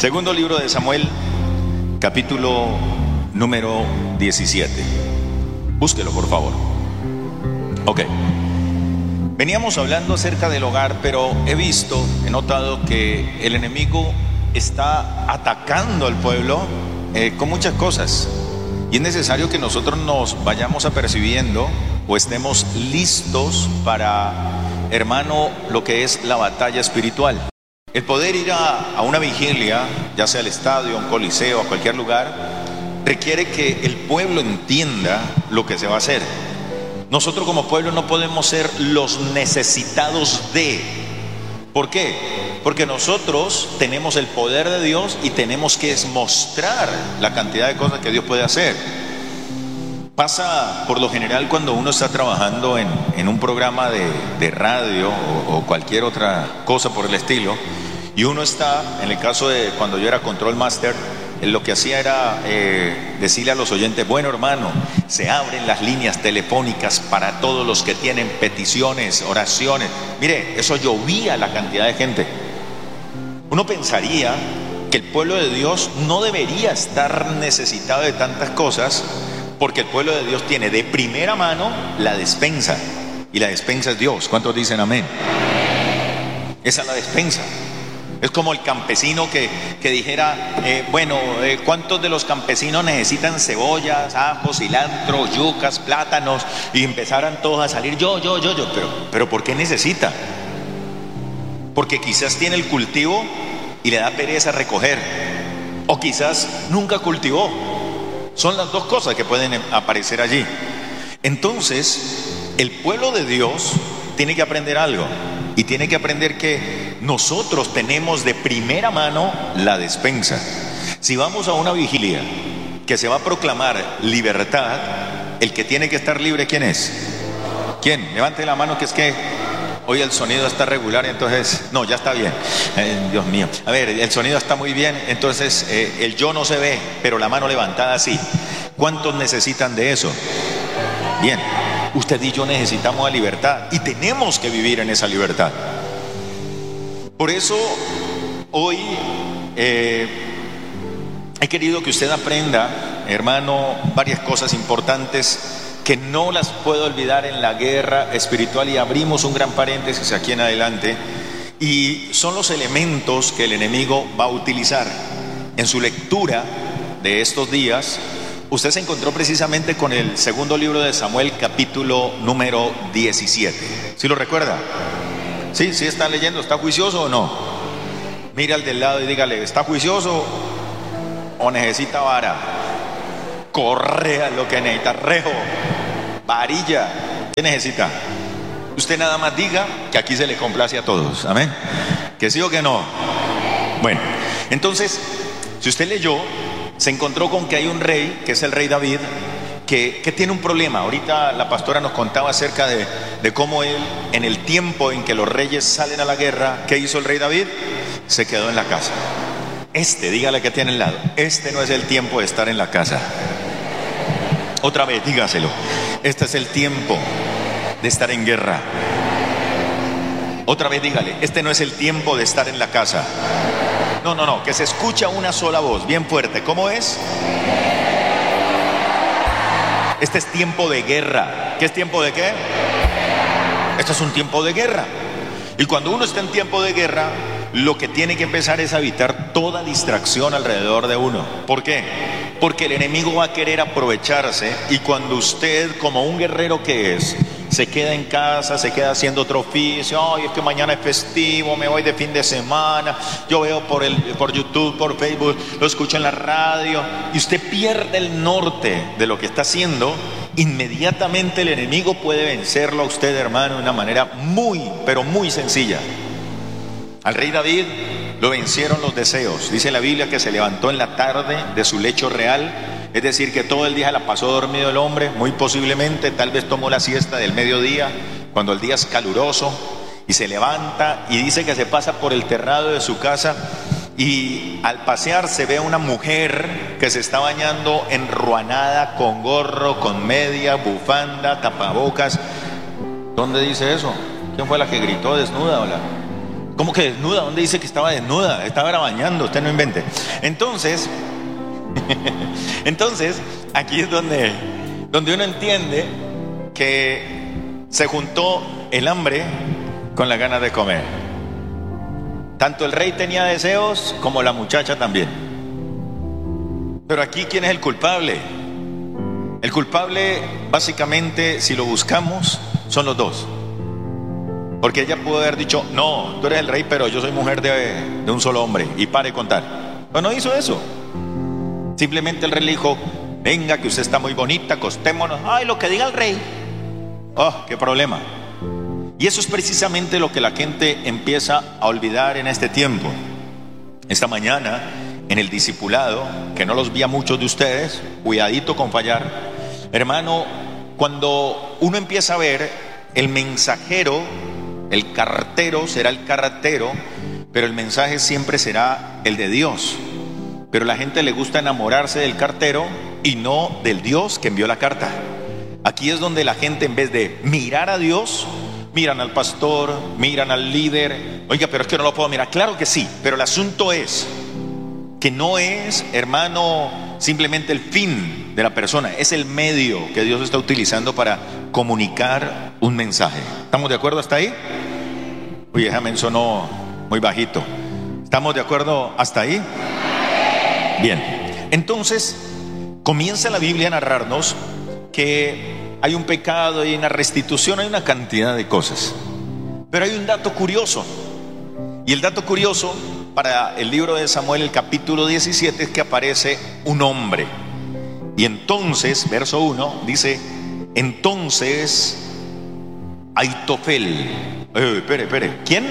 Segundo libro de Samuel, capítulo número 17. Búsquelo, por favor. Ok. Veníamos hablando acerca del hogar, pero he notado que el enemigo está atacando al pueblo con muchas cosas. Y es necesario que nosotros nos vayamos apercibiendo o estemos listos para, hermano, lo que es la batalla espiritual. El poder ir a una vigilia, ya sea al estadio, a un coliseo, a cualquier lugar, requiere que el pueblo entienda lo que se va a hacer. Nosotros como pueblo no podemos ser los necesitados de. ¿Por qué? Porque nosotros tenemos el poder de Dios y tenemos que mostrar la cantidad de cosas que Dios puede hacer. Pasa por lo general cuando uno está trabajando en un programa de radio o cualquier otra cosa por el estilo, y uno está, en el caso de cuando yo era Control Master, lo que hacía era decirle a los oyentes: bueno, hermano, se abren las líneas telefónicas para todos los que tienen peticiones, oraciones. Mire, eso llovía la cantidad de gente. Uno pensaría que el pueblo de Dios no debería estar necesitado de tantas cosas, porque el pueblo de Dios tiene de primera mano la despensa, y la despensa es Dios. ¿Cuántos dicen amén? Esa es la despensa. Es como el campesino que dijera, ¿cuántos de los campesinos necesitan cebollas, ajos, cilantro, yucas, plátanos? Y empezaran todos a salir, yo. Pero ¿por qué necesita? Porque quizás tiene el cultivo y le da pereza recoger, o quizás nunca cultivó. Son las dos cosas que pueden aparecer allí. Entonces, el pueblo de Dios tiene que aprender algo, y tiene que aprender que nosotros tenemos de primera mano la despensa. Si vamos a una vigilia que se va a proclamar libertad, el que tiene que estar libre, ¿quién es? ¿Quién? Levante la mano, que es que hoy el sonido está regular, entonces, no, ya está bien. Dios mío. A ver, el sonido está muy bien, entonces el yo no se ve, pero la mano levantada sí. ¿Cuántos necesitan de eso? Bien, usted y yo necesitamos la libertad y tenemos que vivir en esa libertad. Por eso hoy he querido que usted aprenda, hermano, varias cosas importantes que no las puedo olvidar en la guerra espiritual, y abrimos un gran paréntesis aquí en adelante, y son los elementos que el enemigo va a utilizar. En su lectura de estos días, usted se encontró precisamente con el segundo libro de Samuel, capítulo número 17. ¿Sí lo recuerda? ¿Sí está leyendo? ¿Está juicioso o no? Mira al del lado y dígale: ¿está juicioso o necesita vara? Correa lo que necesita, rejo, varilla. ¿Qué necesita? Usted nada más diga que aquí se le complace a todos. Amén. ¿Que sí o que no? Bueno, entonces, si usted leyó, se encontró con que hay un rey, que es el rey David, que tiene un problema. Ahorita la pastora nos contaba acerca de cómo él, en el tiempo en que los reyes salen a la guerra, ¿qué hizo el rey David? Se quedó en la casa. Dígale que tiene al lado: este no es el tiempo de estar en la casa. Otra vez, dígaselo: este es el tiempo de estar en guerra. Otra vez, dígale: este no es el tiempo de estar en la casa. No, que se escucha una sola voz, bien fuerte. ¿Cómo es? Este es tiempo de guerra. ¿Qué es tiempo de qué? Esto es un tiempo de guerra. Y cuando uno está en tiempo de guerra, lo que tiene que empezar es a evitar toda distracción alrededor de uno. ¿Por qué? Porque el enemigo va a querer aprovecharse, y cuando usted, como un guerrero que es, se queda en casa, se queda haciendo otro oficio, es que mañana es festivo, me voy de fin de semana, yo veo por YouTube, por Facebook, lo escucho en la radio, y usted pierde el norte de lo que está haciendo, inmediatamente el enemigo puede vencerlo a usted, hermano, de una manera muy, pero muy sencilla. Al rey David lo vencieron los deseos. Dice la Biblia que se levantó en la tarde de su lecho real, es decir, que todo el día la pasó dormido el hombre, muy posiblemente, tal vez tomó la siesta del mediodía, cuando el día es caluroso, y se levanta y dice que se pasa por el terrado de su casa, y al pasear se ve a una mujer que se está bañando enruanada, con gorro, con media, bufanda, tapabocas. ¿Dónde dice eso? ¿Quién fue la que gritó desnuda? Hola. ¿Cómo que desnuda? ¿Dónde dice que estaba desnuda? Estaba bañando, usted no invente. Entonces, aquí es donde uno entiende que se juntó el hambre con la ganas de comer. Tanto el rey tenía deseos como la muchacha también. Pero aquí, ¿quién es el culpable? El culpable, básicamente, si lo buscamos, son los dos. Porque ella pudo haber dicho: no, tú eres el rey, pero yo soy mujer de un solo hombre, y pare de contar. Pero no hizo eso. Simplemente el rey le dijo: venga, que usted está muy bonita, acostémonos. Ay, lo que diga el rey. Oh, qué problema. Y eso es precisamente lo que la gente empieza a olvidar en este tiempo. Esta mañana, en el discipulado, que no los vi a muchos de ustedes, cuidadito con fallar. Hermano, cuando uno empieza a ver el mensajero, el cartero será el cartero, pero el mensaje siempre será el de Dios. Pero a la gente le gusta enamorarse del cartero y no del Dios que envió la carta. Aquí es donde la gente, en vez de mirar a Dios, miran al pastor, miran al líder. Oiga, pero es que no lo puedo mirar. Claro que sí, pero el asunto es que no es, hermano, simplemente el fin de la persona, es el medio que Dios está utilizando para comunicar un mensaje. ¿Estamos de acuerdo hasta ahí? Uy, ese amén sonó muy bajito. ¿Estamos de acuerdo hasta ahí? Bien, entonces comienza la Biblia a narrarnos que hay un pecado, hay una restitución, hay una cantidad de cosas. Pero hay un dato curioso. Y el dato curioso para el libro de Samuel, el capítulo 17, es que aparece un hombre. Y entonces, verso 1, dice: entonces Aitofel. Espere. ¿Quién?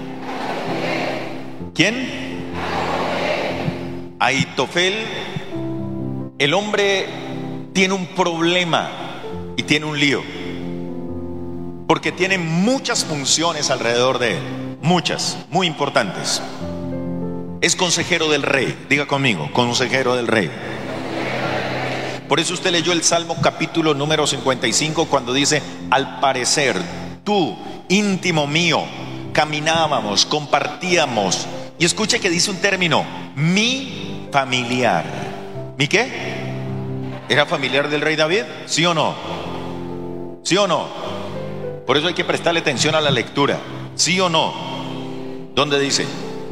Aitofel. El hombre tiene un problema y tiene un lío, porque tiene muchas funciones alrededor de él, muchas, muy importantes. Es consejero del rey, diga conmigo, consejero del rey. Por eso usted leyó el Salmo capítulo número 55 cuando dice: al parecer, tú, íntimo mío, caminábamos, compartíamos. Y escuche que dice un término: mi familiar. ¿Mi qué? ¿Era familiar del rey David? ¿Sí o no? ¿Sí o no? Por eso hay que prestarle atención a la lectura. ¿Sí o no? ¿Dónde dice?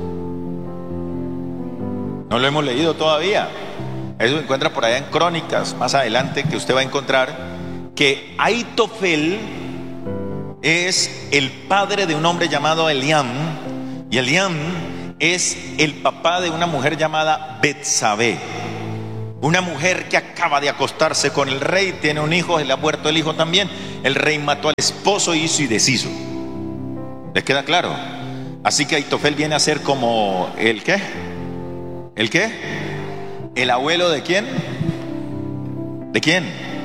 No lo hemos leído todavía. Eso se encuentra por allá en Crónicas, más adelante, que usted va a encontrar que Aitofel es el padre de un hombre llamado Eliam, y Eliam es el papá de una mujer llamada Betsabé, una mujer que acaba de acostarse con el rey, tiene un hijo, se le ha muerto el hijo también. El rey mató al esposo, hizo y deshizo. ¿Les queda claro? Así que Aitofel viene a ser como ¿el qué? ¿El qué? ¿El abuelo de quién? ¿De quién?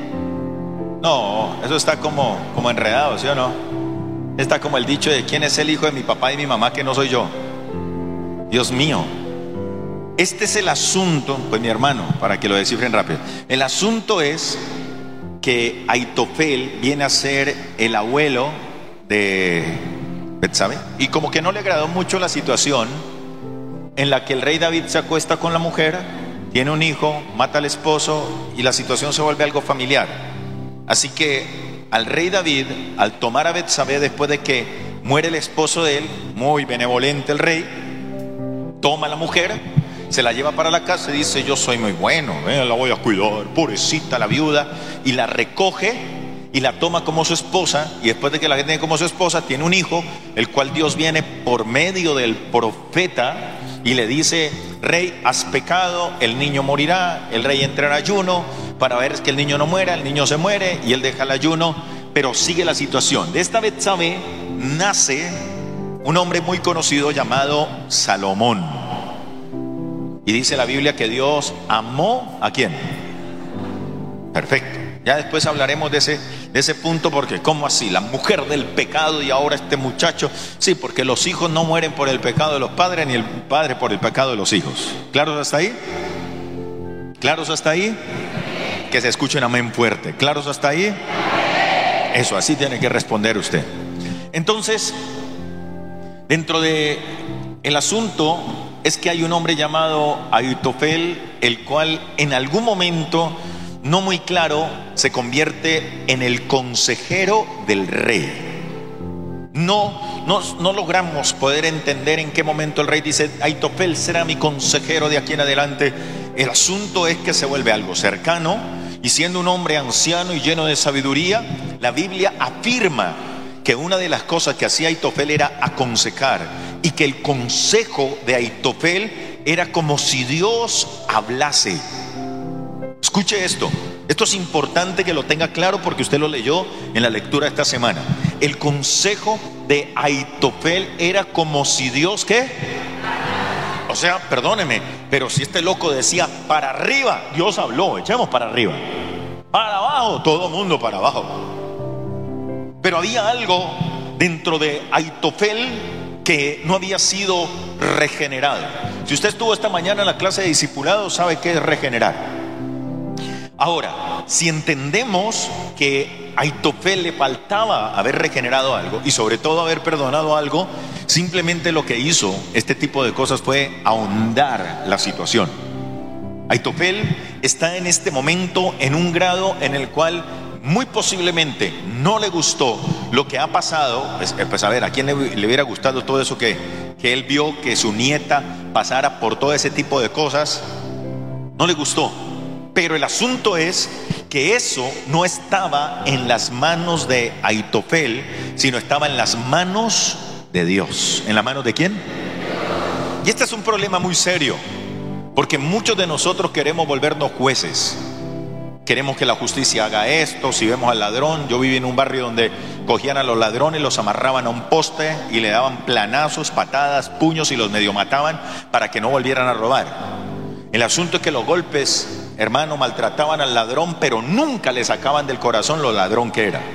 No, eso está como enredado, ¿sí o no? Está como el dicho de: ¿quién es el hijo de mi papá y mi mamá que no soy yo? Dios mío. Este es el asunto, pues mi hermano, para que lo descifren rápido. El asunto es que Aitofel viene a ser el abuelo de Betsabé, y como que no le agradó mucho la situación en la que el rey David se acuesta con la mujer, tiene un hijo, mata al esposo y la situación se vuelve algo familiar. Así que al rey David, al tomar a Betsabé después de que muere el esposo de él, muy benevolente el rey, toma a la mujer, se la lleva para la casa y dice: yo soy muy bueno, la voy a cuidar, pobrecita la viuda, y la recoge y la toma como su esposa. Y después de que la tiene como su esposa, tiene un hijo, el cual Dios viene por medio del profeta y le dice: rey, has pecado, el niño morirá. El rey entra en ayuno para ver que el niño no muera, el niño se muere y él deja el ayuno, pero sigue la situación. De esta Betsabé nace un hombre muy conocido llamado Salomón. Y dice la Biblia que Dios amó ¿a quién? Perfecto. Ya después hablaremos de ese punto, porque ¿cómo así? La mujer del pecado y ahora este muchacho. Sí, porque los hijos no mueren por el pecado de los padres, ni el padre por el pecado de los hijos. ¿Claros hasta ahí? ¿Claros hasta ahí? Que se escuche un amén fuerte. ¿Claros hasta ahí? Eso, así tiene que responder usted. Entonces, Dentro de el asunto es que hay un hombre llamado Ahitofel, el cual en algún momento, no muy claro, se convierte en el consejero del rey. No logramos poder entender en qué momento el rey dice: Ahitofel será mi consejero de aquí en adelante. El asunto es que se vuelve algo cercano, y siendo un hombre anciano y lleno de sabiduría, la Biblia afirma que una de las cosas que hacía Ahitofel era aconsejar, y que el consejo de Ahitofel era como si Dios hablase. Escuche esto es importante que lo tenga claro, porque usted lo leyó en la lectura de esta semana. El consejo de Ahitofel era como si Dios, ¿qué? O sea, perdóneme, pero si este loco decía para arriba, Dios habló, echemos para arriba. Para abajo, todo mundo para abajo. Pero había algo dentro de Ahitofel que no había sido regenerado. Si usted estuvo esta mañana en la clase de discipulado, sabe qué es regenerar. Ahora, si entendemos que a Ahitofel le faltaba haber regenerado algo, y sobre todo haber perdonado algo, simplemente lo que hizo este tipo de cosas fue ahondar la situación. Ahitofel está en este momento en un grado en el cual muy posiblemente no le gustó lo que ha pasado. Pues a ver, ¿a quién le hubiera gustado todo eso que él vio, que su nieta pasara por todo ese tipo de cosas? No le gustó. Pero el asunto es que eso no estaba en las manos de Ahitofel, sino estaba en las manos de Dios. ¿En las manos de quién? Y este es un problema muy serio, porque muchos de nosotros queremos volvernos jueces. Queremos que la justicia haga esto. Si vemos al ladrón, yo viví en un barrio donde cogían a los ladrones, los amarraban a un poste y le daban planazos, patadas, puños, y los medio mataban para que no volvieran a robar. El asunto es que los golpes, hermano, maltrataban al ladrón, pero nunca le sacaban del corazón lo ladrón que era.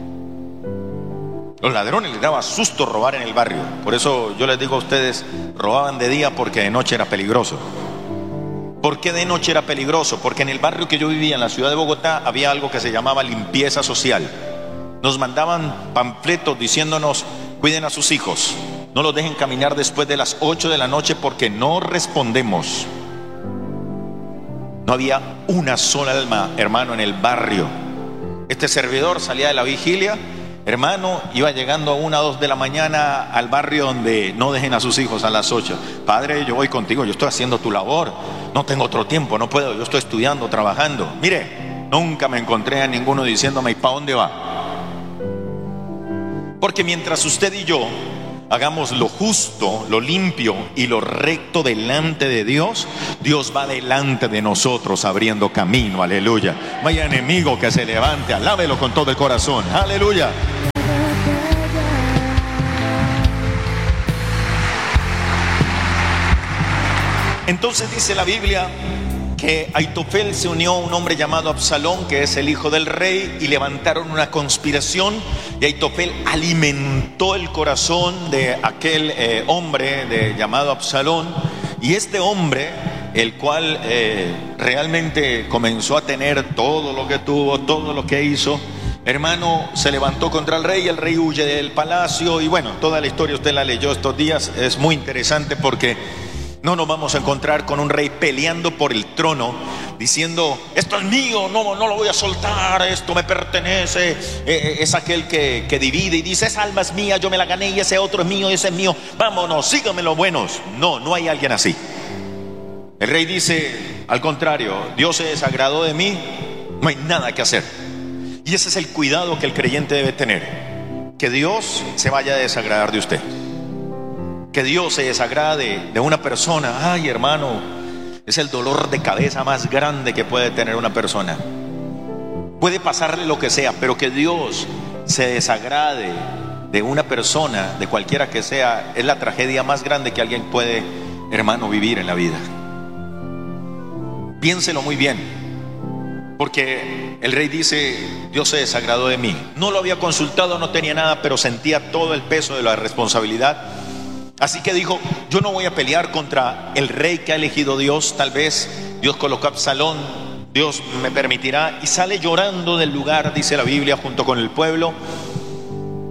Los ladrones les daba susto robar en el barrio. Por eso yo les digo a ustedes, robaban de día porque de noche era peligroso. ¿Por qué de noche era peligroso? Porque en el barrio que yo vivía, en la ciudad de Bogotá, había algo que se llamaba limpieza social. Nos mandaban panfletos diciéndonos: cuiden a sus hijos, no los dejen caminar después de las 8 de la noche porque no respondemos. No había una sola alma, hermano, en el barrio. Este servidor salía de la vigilia, hermano, iba llegando a 1 o 2 de la mañana al barrio donde no dejen a sus hijos a las 8. Padre, yo voy contigo, yo estoy haciendo tu labor, no tengo otro tiempo, no puedo, yo estoy estudiando, trabajando. Mire, nunca me encontré a ninguno diciéndome: ¿y para dónde va? Porque mientras usted y yo hagamos lo justo, lo limpio y lo recto delante de Dios, Dios va delante de nosotros abriendo camino. Aleluya. No hay enemigo que se levante, alábelo con todo el corazón. Aleluya. Entonces dice la Biblia que Ahitofel se unió a un hombre llamado Absalón, que es el hijo del rey, y levantaron una conspiración. Y Ahitofel alimentó el corazón de aquel hombre llamado Absalón. Y este hombre, el cual realmente comenzó a tener todo lo que tuvo, todo lo que hizo, hermano, se levantó contra el rey. El rey huye del palacio. Y bueno, toda la historia usted la leyó estos días. Es muy interesante porque no nos vamos a encontrar con un rey peleando por el trono, diciendo: esto es mío, no lo voy a soltar, esto me pertenece. Es aquel que divide y dice: esa alma es mía, yo me la gané, y ese otro es mío, ese es mío, vámonos, síganme los buenos. No hay alguien así. El rey dice: al contrario, Dios se desagradó de mí, no hay nada que hacer. Y ese es el cuidado que el creyente debe tener, que Dios se vaya a desagradar de usted. Que Dios se desagrade de una persona, ay, hermano, es el dolor de cabeza más grande que puede tener una persona. Puede pasarle lo que sea, pero que Dios se desagrade de una persona, de cualquiera que sea, es la tragedia más grande que alguien puede, hermano, vivir en la vida. Piénselo muy bien, porque el rey dice: Dios se desagradó de mí. No lo había consultado, no tenía nada, pero sentía todo el peso de la responsabilidad. Así que dijo: yo no voy a pelear contra el rey que ha elegido Dios. Tal vez Dios colocó a Absalón, Dios me permitirá. Y sale llorando del lugar, dice la Biblia, junto con el pueblo.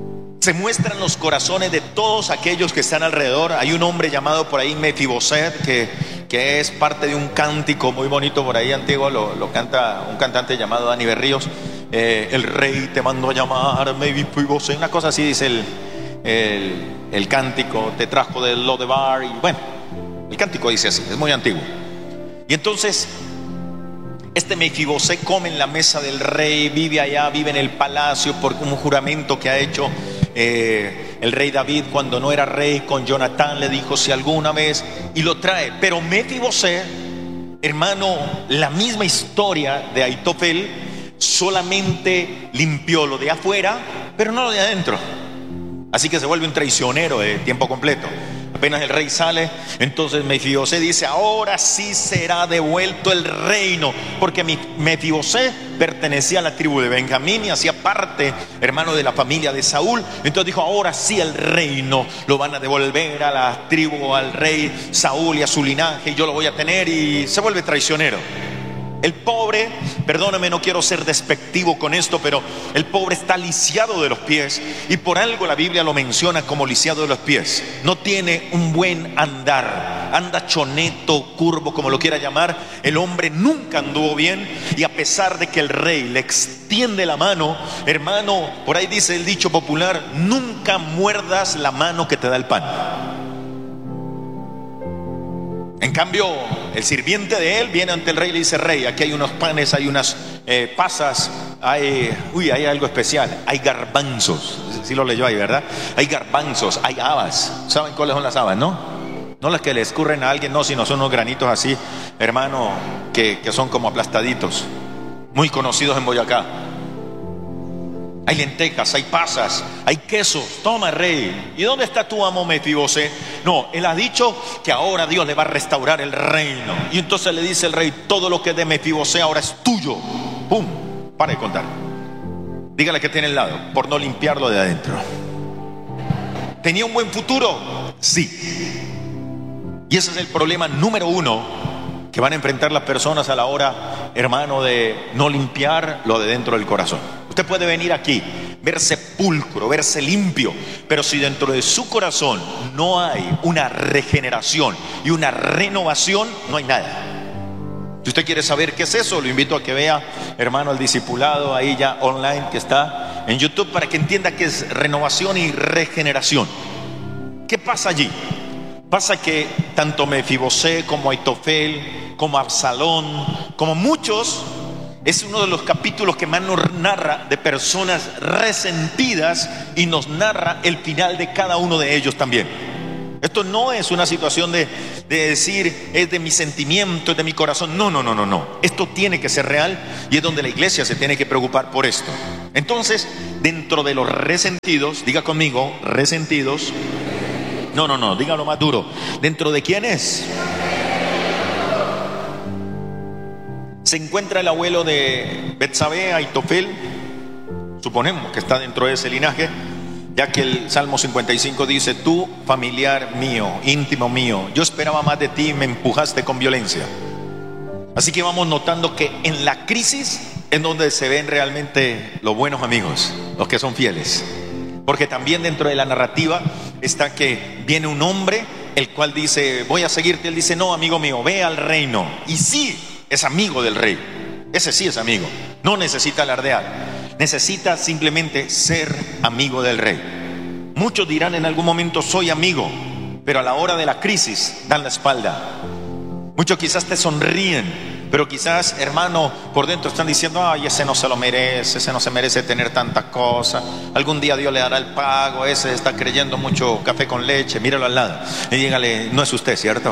se muestran los corazones de todos aquellos que están alrededor. Hay un hombre llamado por ahí Mefiboset que es parte de un cántico muy bonito por ahí antiguo, lo canta un cantante llamado Dani Berríos. El rey te mandó a llamar, Mefiboset, una cosa así dice el cántico, te trajo de Lodebar, y bueno, el cántico dice así, es muy antiguo. Y entonces este Mefiboset come en la mesa del rey, vive allá, vive en el palacio por un juramento que ha hecho el rey David cuando no era rey con Jonatán. Le dijo si alguna vez, y lo trae. Pero Mefiboset, hermano, la misma historia de Aitofel, solamente limpió lo de afuera, pero no lo de adentro. Así que se vuelve un traicionero de tiempo completo. Apenas el rey sale, entonces Mefiboset dice: ahora sí será devuelto el reino, porque Mefiboset pertenecía a la tribu de Benjamín y hacía parte, hermano, de la familia de Saúl. Entonces dijo: ahora sí el reino lo van a devolver a la tribu, al rey Saúl y a su linaje, y yo lo voy a tener. Y se vuelve traicionero. El pobre, perdóname, no quiero ser despectivo con esto, pero el pobre está lisiado de los pies, y por algo la Biblia lo menciona como lisiado de los pies. No tiene un buen andar, anda choneto, curvo, como lo quiera llamar. El hombre nunca anduvo bien, y a pesar de que el rey le extiende la mano, hermano, por ahí dice el dicho popular: nunca muerdas la mano que te da el pan. En cambio, el sirviente de él viene ante el rey y le dice: rey, aquí hay unos panes, hay unas pasas, hay algo especial, hay garbanzos. Sí lo leyó ahí, ¿verdad? Hay garbanzos, hay habas. ¿Saben cuáles son las habas, no? No las que le escurren a alguien, no, sino son unos granitos así, hermano, que son como aplastaditos, muy conocidos en Boyacá. Hay lentejas, hay pasas, hay quesos. Toma, rey. ¿Y dónde está tu amo Mefiboset? No, él ha dicho que ahora Dios le va a restaurar el reino. Y entonces le dice el rey: todo lo que es de Mefiboset ahora es tuyo. ¡Pum! Para de contar. Dígale que tiene al lado, por no limpiarlo de adentro. ¿Tenía un buen futuro? Sí. Y ese es el problema número uno que van a enfrentar las personas a la hora, hermano, de no limpiar lo de dentro del corazón. Usted puede venir aquí, verse pulcro, verse limpio, pero si dentro de su corazón no hay una regeneración y una renovación, no hay nada. Si usted quiere saber qué es eso, lo invito a que vea, hermano, el discipulado ahí ya online que está en YouTube, para que entienda qué es renovación y regeneración. ¿Qué pasa allí? Pasa que tanto Mefiboset como Aitofel, como Absalón, como muchos, es uno de los capítulos que más nos narra de personas resentidas, y nos narra el final de cada uno de ellos también. Esto no es una situación de decir es de mi sentimiento, es de mi corazón. No. Esto tiene que ser real, y es donde la iglesia se tiene que preocupar por esto. Entonces, dentro de los resentidos, diga conmigo, resentidos. No, dígalo más duro. ¿Dentro de quiénes? Se encuentra el abuelo de Betsabé, Aitofel. Suponemos que está dentro de ese linaje, ya que el Salmo 55 dice: tú, familiar mío, íntimo mío, yo esperaba más de ti y me empujaste con violencia. Así que vamos notando que en la crisis es donde se ven realmente los buenos amigos, los que son fieles. Porque también dentro de la narrativa está que viene un hombre, el cual dice: voy a seguirte. Él dice: no, amigo mío, ve al reino. Y sí, es amigo del rey. Ese sí es amigo. No necesita alardear, necesita simplemente ser amigo del rey. Muchos dirán en algún momento: soy amigo, pero a la hora de la crisis dan la espalda. Muchos quizás te sonríen, pero quizás, hermano, por dentro están diciendo: ay, ese no se lo merece, ese no se merece tener tantas cosas, algún día Dios le dará el pago, ese está creyendo mucho café con leche. Míralo al lado y dígale: no es usted, ¿cierto?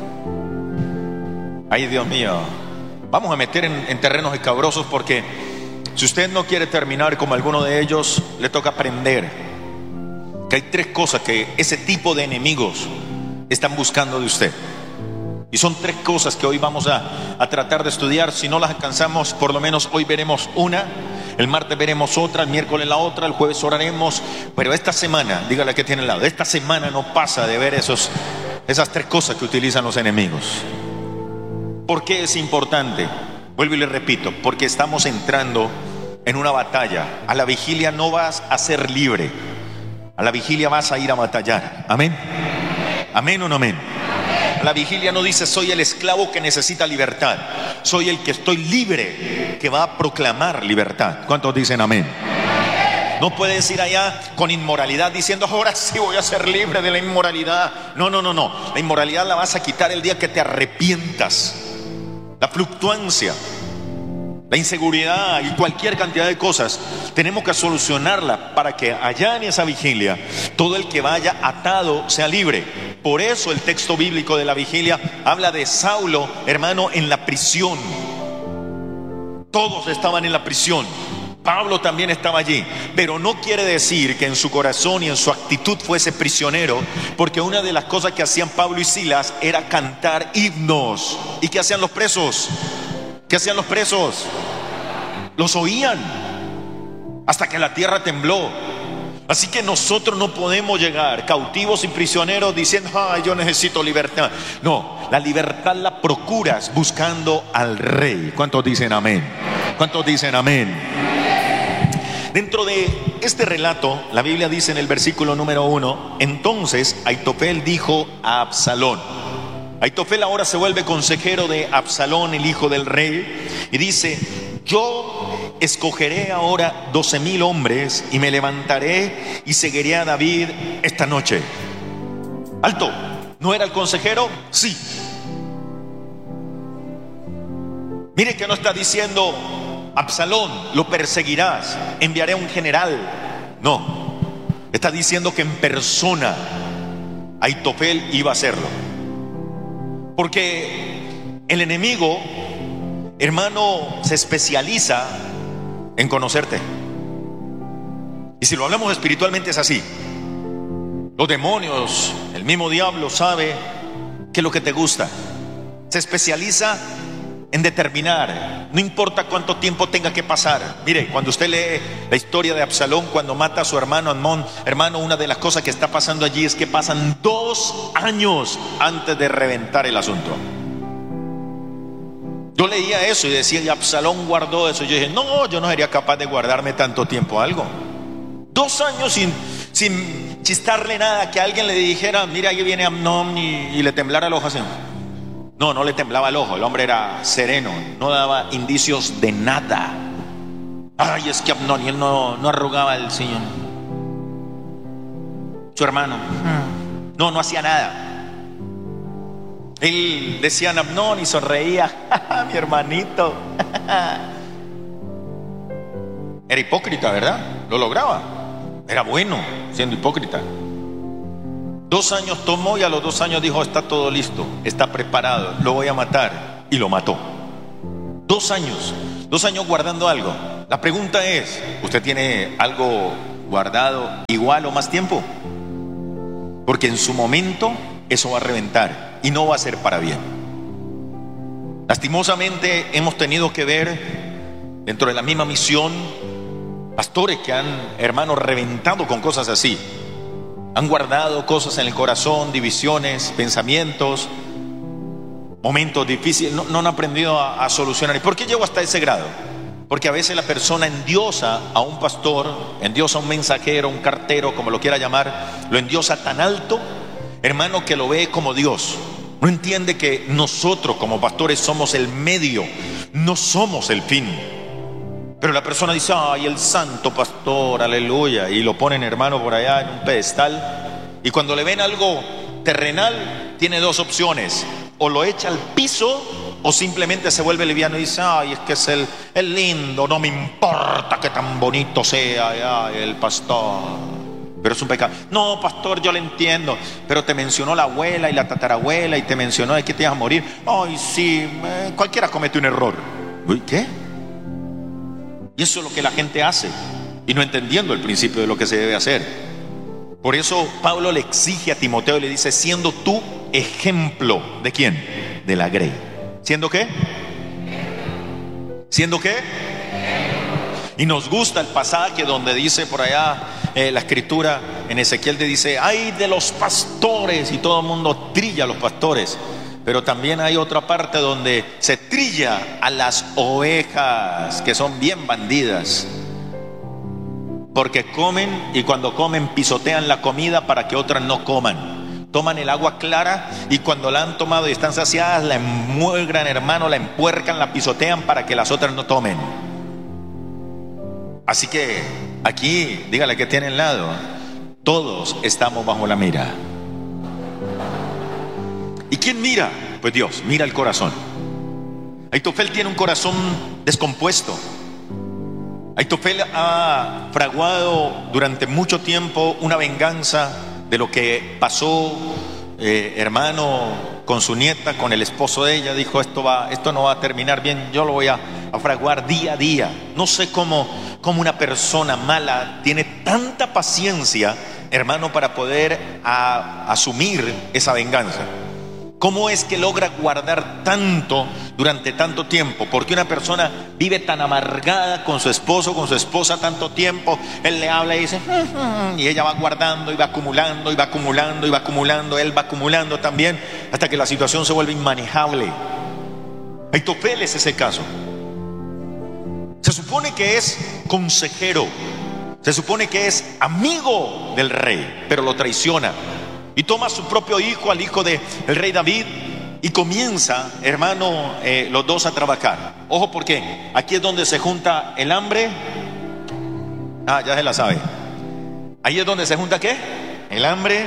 Ay, Dios mío, vamos a meter en terrenos escabrosos, porque si usted no quiere terminar como alguno de ellos, le toca aprender que hay tres cosas que ese tipo de enemigos están buscando de usted. Y son tres cosas que hoy vamos a tratar de estudiar. Si no las alcanzamos, por lo menos hoy veremos una, el martes veremos otra, el miércoles la otra, el jueves oraremos. Pero esta semana, dígale que tiene al lado, esta semana no pasa de ver esas tres cosas que utilizan los enemigos. ¿Por qué es importante? Vuelvo y le repito: porque estamos entrando en una batalla. A la vigilia no vas a ser libre. A la vigilia vas a ir a batallar. Amén. Amén o no amén. A la vigilia no dice soy el esclavo que necesita libertad. Soy el que estoy libre, que va a proclamar libertad. ¿Cuántos dicen amén? No puedes ir allá con inmoralidad diciendo ahora sí voy a ser libre de la inmoralidad. No. La inmoralidad la vas a quitar el día que te arrepientas. La fluctuancia, la inseguridad y cualquier cantidad de cosas tenemos que solucionarla para que allá en esa vigilia todo el que vaya atado sea libre. Por eso el texto bíblico de la vigilia habla de Saulo, hermano, en la prisión. Todos estaban en la prisión. Pablo también estaba allí, pero no quiere decir que en su corazón y en su actitud fuese prisionero, porque una de las cosas que hacían Pablo y Silas era cantar himnos. ¿Y qué hacían los presos? ¿Qué hacían los presos? Los oían hasta que la tierra tembló. Así que nosotros no podemos llegar cautivos y prisioneros diciendo ay, yo necesito libertad. No, la libertad la procuras buscando al Rey. ¿Cuántos dicen amén? ¿Cuántos dicen amén? Dentro de este relato, la Biblia dice en el versículo número 1, entonces Aitofel dijo a Absalón. Aitofel ahora se vuelve consejero de Absalón, el hijo del rey, y dice, yo escogeré ahora 12,000 hombres y me levantaré y seguiré a David esta noche. Alto, ¿no era el consejero? Sí. Mire que no está diciendo Absalón, lo perseguirás, enviaré a un general. No, está diciendo que en persona Aitofel iba a hacerlo. Porque el enemigo, hermano, se especializa en conocerte. Y si lo hablamos espiritualmente es así. Los demonios, el mismo diablo sabe qué es lo que te gusta. Se especializa en determinar, no importa cuánto tiempo tenga que pasar. Mire, cuando usted lee la historia de Absalón, cuando mata a su hermano Amnón, hermano, una de las cosas que está pasando allí es que pasan 2 años antes de reventar el asunto. Yo leía eso y decía, y Absalón guardó eso. Yo dije, no, yo no sería capaz de guardarme tanto tiempo algo. 2 años sin chistarle nada, que alguien le dijera, mira, ahí viene Amnón y le temblara el ojo así. No le temblaba el ojo, el hombre era sereno, no daba indicios de nada. Ay, es que Amnón, y él no arrugaba el ceño. Su hermano, no hacía nada. Él decía a Amnón y sonreía, mi hermanito. Era hipócrita, ¿verdad? Lo lograba. Era bueno siendo hipócrita. 2 años tomó y a los 2 años dijo, está todo listo, está preparado, lo voy a matar. Y lo mató. 2 años, 2 años guardando algo. La pregunta es, ¿usted tiene algo guardado igual o más tiempo? Porque en su momento eso va a reventar y no va a ser para bien. Lastimosamente hemos tenido que ver dentro de la misma misión pastores que han, hermanos, reventado con cosas así. Han guardado cosas en el corazón, divisiones, pensamientos, momentos difíciles. No han aprendido a solucionar. ¿Y por qué llego hasta ese grado? Porque a veces la persona endiosa a un pastor, endiosa a un mensajero, un cartero, como lo quiera llamar, lo endiosa tan alto, hermano, que lo ve como Dios. No entiende que nosotros como pastores somos el medio, no somos el fin. Pero la persona dice, ay, el santo pastor, aleluya, y lo ponen, hermano, por allá en un pedestal. Y cuando le ven algo terrenal, tiene 2 opciones: o lo echa al piso o simplemente se vuelve liviano y dice, ay, es que es el lindo, no me importa que tan bonito sea ay, el pastor, pero es un pecado. No, pastor, yo le entiendo, pero te mencionó la abuela y la tatarabuela y te mencionó de que te ibas a morir. Ay, sí, cualquiera comete un error. Uy, ¿qué? Y eso es lo que la gente hace, y no entendiendo el principio de lo que se debe hacer. Por eso Pablo le exige a Timoteo y le dice, siendo tú ejemplo, ¿de quién? De la grey. ¿Siendo qué? ¿Siendo qué? Y nos gusta el pasaje donde dice por allá la escritura, en Ezequiel te dice, ay de los pastores, y todo el mundo trilla a los pastores. Pero también hay otra parte donde se trilla a las ovejas, que son bien bandidas. porque comen y cuando comen pisotean la comida para que otras no coman. Toman el agua clara y cuando la han tomado y están saciadas, la enmuegran, hermano, la empuercan, la pisotean para que las otras no tomen. Así que aquí, dígale que tiene al lado, todos estamos bajo la mira. ¿Y quién mira? Pues Dios, mira el corazón. Ahitofel tiene un corazón descompuesto. Ahitofel ha fraguado durante mucho tiempo una venganza de lo que pasó, hermano, con su nieta, con el esposo de ella. Dijo, esto no va a terminar bien, yo lo voy a fraguar día a día. No sé cómo una persona mala tiene tanta paciencia, hermano, para poder asumir esa venganza. ¿Cómo es que logra guardar tanto durante tanto tiempo? Porque una persona vive tan amargada con su esposo, con su esposa tanto tiempo. Él le habla y dice, y ella va guardando y va acumulando y va acumulando y va acumulando. Él va acumulando también hasta que la situación se vuelve inmanejable. Ahitofel es ese caso. Se supone que es consejero, se supone que es amigo del rey, pero lo traiciona. Y toma a su propio hijo, al hijo del rey David, y comienza, hermano, los dos a trabajar. Ojo, porque aquí es donde se junta el hambre. Ya se la sabe. Ahí es donde se junta ¿qué? El hambre,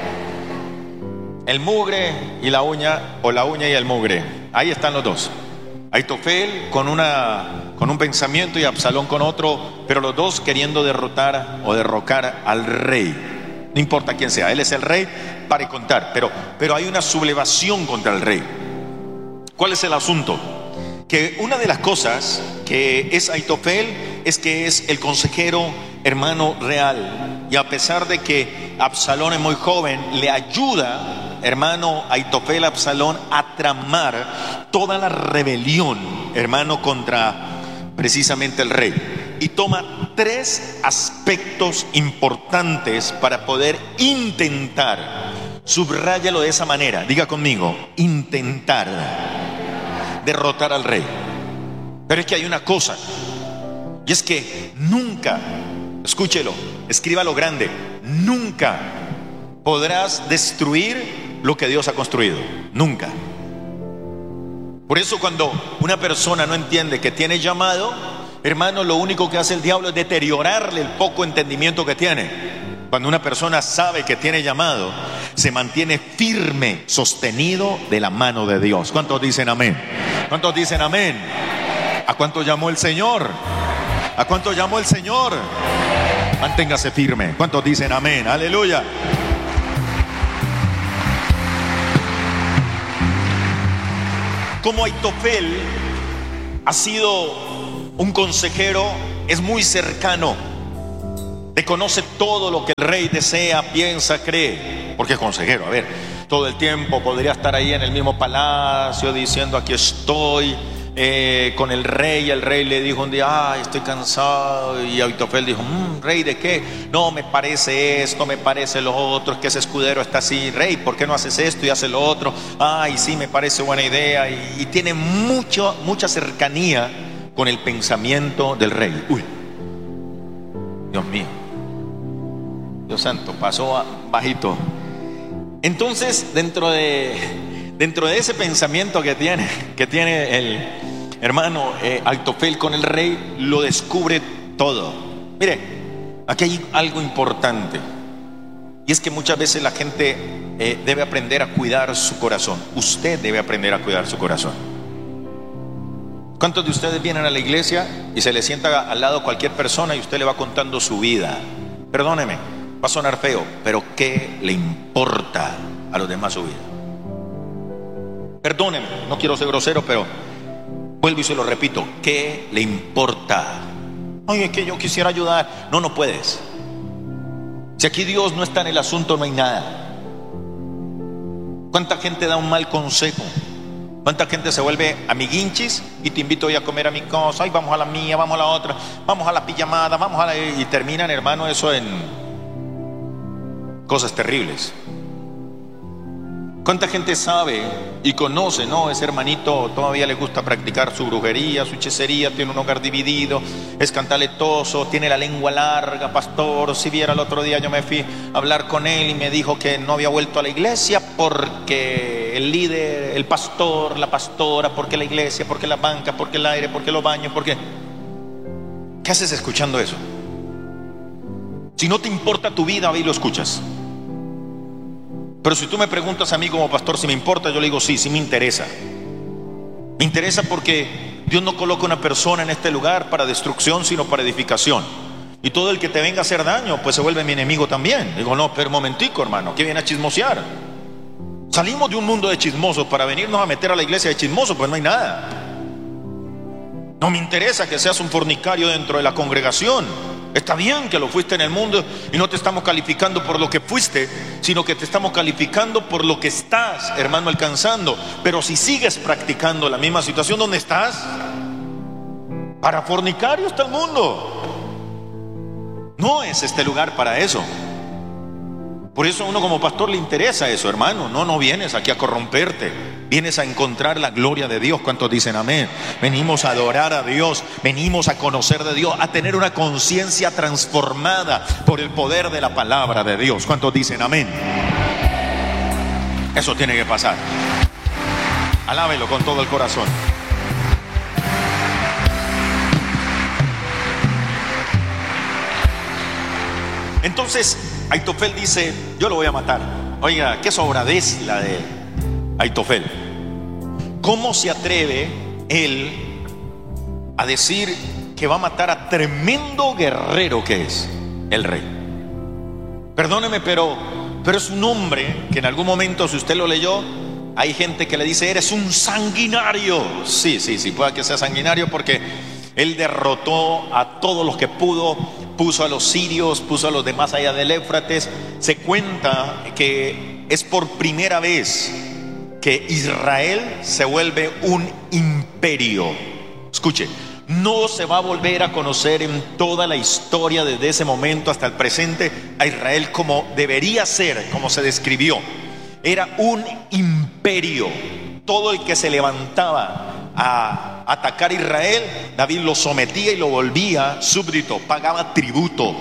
el mugre y la uña, o la uña y el mugre. Ahí están los dos. Ahitofel con un pensamiento y Absalón con otro, pero los dos queriendo derrotar o derrocar al rey. No importa quién sea, él es el rey para contar, pero hay una sublevación contra el rey. ¿Cuál es el asunto? Que una de las cosas que es Ahitofel es que es el consejero, hermano, real. Y a pesar de que Absalón es muy joven, le ayuda, hermano, Ahitofel a Absalón a tramar toda la rebelión, hermano, contra precisamente el rey. Y toma 3 aspectos importantes para poder intentar, subráyalo de esa manera, diga conmigo, intentar derrotar al rey. Pero es que hay una cosa, y es que nunca, escúchelo, escríbalo grande, nunca podrás destruir lo que Dios ha construido, nunca. Por eso cuando una persona no entiende que tiene llamado, hermano, lo único que hace el diablo es deteriorarle el poco entendimiento que tiene. Cuando una persona sabe que tiene llamado, se mantiene firme, sostenido de la mano de Dios. ¿Cuántos dicen amén? ¿Cuántos dicen amén? ¿A cuánto llamó el Señor? ¿A cuánto llamó el Señor? Manténgase firme. ¿Cuántos dicen amén? Aleluya. Como Ahitofel ha sido un consejero, es muy cercano, le conoce todo lo que el rey desea, piensa, cree, porque es consejero. A ver, todo el tiempo podría estar ahí en el mismo palacio diciendo aquí estoy con el rey. El rey le dijo un día, estoy cansado, y Ahitofel dijo, rey, ¿de qué? No, me parece esto, me parece lo otro, es que ese escudero está así. Rey, ¿por qué no haces esto y haces lo otro? Sí, me parece buena idea. Y tiene mucha cercanía con el pensamiento del rey. Uy, Dios mío, Dios santo, pasó bajito. Entonces, dentro de ese pensamiento que tiene el hermano Ahitofel con el rey, lo descubre todo. Mire, aquí hay algo importante, y es que muchas veces la gente debe aprender a cuidar su corazón. Usted debe aprender a cuidar su corazón. ¿Cuántos de ustedes vienen a la iglesia y se le sienta al lado cualquier persona y usted le va contando su vida? Perdóneme, va a sonar feo, pero ¿qué le importa a los demás su vida? Perdóneme, no quiero ser grosero, pero vuelvo y se lo repito, ¿qué le importa? Ay, es que yo quisiera ayudar. No puedes. Si aquí Dios no está en el asunto, no hay nada. ¿Cuánta gente da un mal consejo? ¿Cuánta gente se vuelve amiguinchis y te invito hoy a comer a mi casa? Ay, vamos a la mía, vamos a la otra, vamos a la pijamada, y terminan, hermano, eso en cosas terribles. ¿Cuánta gente sabe y conoce, no? Ese hermanito todavía le gusta practicar su brujería, su hechicería, tiene un hogar dividido, es cantaletoso, tiene la lengua larga, pastor. Si viera, el otro día yo me fui a hablar con él y me dijo que no había vuelto a la iglesia porque el líder, el pastor, la pastora, porque la iglesia, porque la banca, porque el aire, porque los baños, porque... ¿Qué haces escuchando eso? Si no te importa tu vida, ve y lo escuchas. Pero si tú me preguntas a mí como pastor si me importa, yo le digo sí, sí me interesa. Me interesa porque Dios no coloca una persona en este lugar para destrucción, sino para edificación. Y todo el que te venga a hacer daño, pues se vuelve mi enemigo también. Digo, no, pero un momentico, hermano, ¿qué viene a chismosear? Salimos de un mundo de chismosos para venirnos a meter a la iglesia de chismosos, pues no hay nada. No me interesa que seas un fornicario dentro de la congregación. Está bien que lo fuiste en el mundo y no te estamos calificando por lo que fuiste, sino que te estamos calificando por lo que estás, hermano, alcanzando. Pero si sigues practicando la misma situación, ¿dónde estás? Para fornicario está el mundo. No es este lugar para eso. Por eso a uno como pastor le interesa eso, hermano. No vienes aquí a corromperte, vienes a encontrar la gloria de Dios. ¿Cuántos dicen amén? Venimos a adorar a Dios, venimos a conocer de Dios, a tener una conciencia transformada por el poder de la palabra de Dios. ¿Cuántos dicen amén? Eso tiene que pasar. Alábelo con todo el corazón. Entonces Aitofel dice, yo lo voy a matar. Oiga, qué sobradez la de Aitofel. ¿Cómo se atreve él a decir que va a matar a tremendo guerrero que es el rey? Perdóneme, pero es un hombre que en algún momento, si usted lo leyó, hay gente que le dice, eres un sanguinario. Sí, puede que sea sanguinario porque él derrotó a todos los que pudo, puso a los sirios, puso a los demás allá del Éufrates. Se cuenta que es por primera vez que Israel se vuelve un imperio. Escuche, no se va a volver a conocer en toda la historia desde ese momento hasta el presente a Israel como debería ser, como se describió. Era un imperio. Todo el que se levantaba a atacar a Israel, David lo sometía y lo volvía súbdito, pagaba tributo.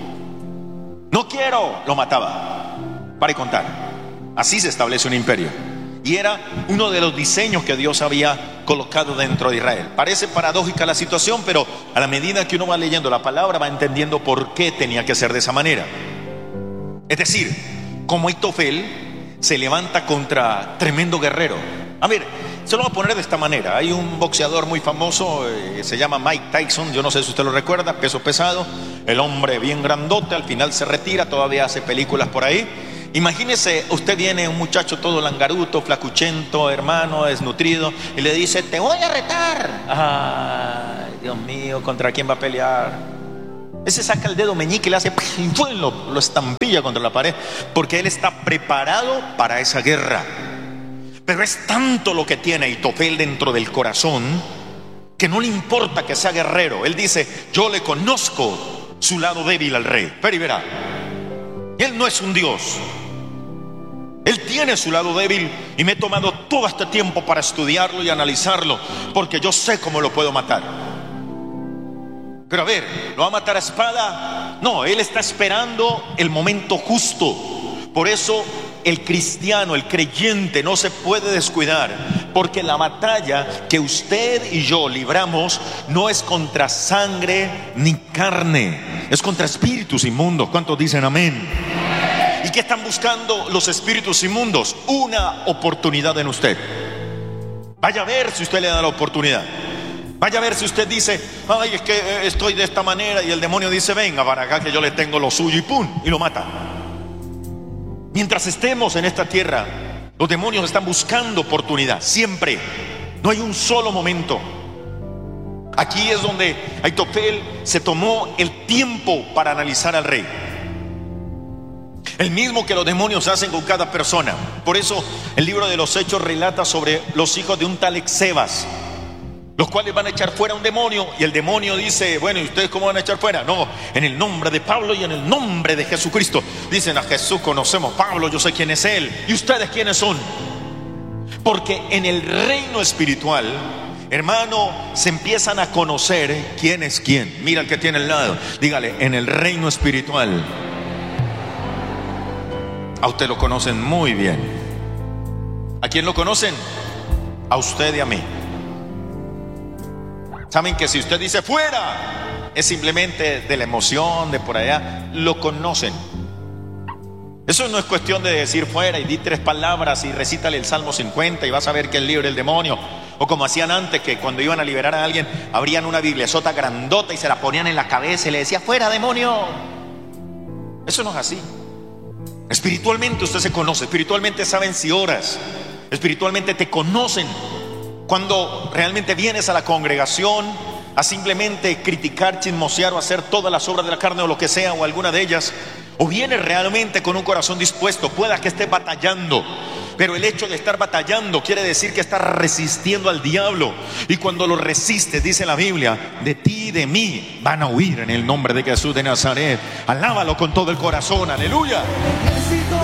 No quiero, lo mataba. Para y contar. Así se establece un imperio. Y era uno de los diseños que Dios había colocado dentro de Israel. Parece paradójica la situación, pero a la medida que uno va leyendo la palabra va entendiendo por qué tenía que ser de esa manera. Es decir, como Aitofel se levanta contra tremendo guerrero. A ver, se lo voy a poner de esta manera. Hay un boxeador muy famoso, se llama Mike Tyson. Yo no sé si usted lo recuerda, peso pesado. El hombre bien grandote, al final se retira, todavía hace películas por ahí. Imagínese, usted viene, un muchacho todo langaruto, flacuchento, hermano, desnutrido, y le dice, te voy a retar. Ay, Dios mío, ¿contra quién va a pelear? Ese saca el dedo meñique y le hace, lo estampilla contra la pared, porque él está preparado para esa guerra. Pero es tanto lo que tiene Aitofel dentro del corazón, que no le importa que sea guerrero. Él dice, yo le conozco su lado débil al rey. Pero y verá, él no es un Dios. Él tiene su lado débil y me he tomado todo este tiempo para estudiarlo y analizarlo, porque yo sé cómo lo puedo matar. Pero a ver, ¿lo va a matar a espada? No, él está esperando el momento justo. Por eso el cristiano, el creyente no se puede descuidar, porque la batalla que usted y yo libramos no es contra sangre ni carne, es contra espíritus inmundos. ¿Cuántos dicen amén? ¿Y qué están buscando los espíritus inmundos? Una oportunidad en usted. Vaya a ver si usted le da la oportunidad. Vaya a ver si usted dice, ay, es que estoy de esta manera, y el demonio dice, venga para acá que yo le tengo lo suyo, y pum, y lo mata. Mientras estemos en esta tierra, los demonios están buscando oportunidad, siempre. No hay un solo momento. Aquí es donde Aitofel se tomó el tiempo para analizar al rey. El mismo que los demonios hacen con cada persona. Por eso el libro de los Hechos relata sobre los hijos de un tal Exebas. los cuales van a echar fuera un demonio. Y el demonio dice, bueno, ¿y ustedes cómo van a echar fuera? No, en el nombre de Pablo y en el nombre de Jesucristo. Dicen, a Jesús conocemos, Pablo, yo sé quién es él. ¿Y ustedes quiénes son? Porque en el reino espiritual, hermano, se empiezan a conocer quién es quién. Mira al que tiene al lado, dígale, en el reino espiritual, a usted lo conocen muy bien. ¿A quién lo conocen? A usted y a mí. Saben que si usted dice fuera, es simplemente de la emoción, de por allá, lo conocen. Eso no es cuestión de decir fuera y di 3 palabras y recítale el Salmo 50 y vas a ver que es libre el demonio. O como hacían antes, que cuando iban a liberar a alguien, abrían una bibliasota grandota y se la ponían en la cabeza y le decía, fuera demonio. Eso no es así. Espiritualmente usted se conoce, espiritualmente saben si oras, espiritualmente te conocen. Cuando realmente vienes a la congregación a simplemente criticar, chismosear o hacer todas las obras de la carne o lo que sea, o alguna de ellas, o vienes realmente con un corazón dispuesto, pueda que estés batallando, pero el hecho de estar batallando quiere decir que estás resistiendo al diablo, y cuando lo resistes, dice la Biblia, de ti y de mí van a huir en el nombre de Jesús de Nazaret. Alábalo con todo el corazón, aleluya.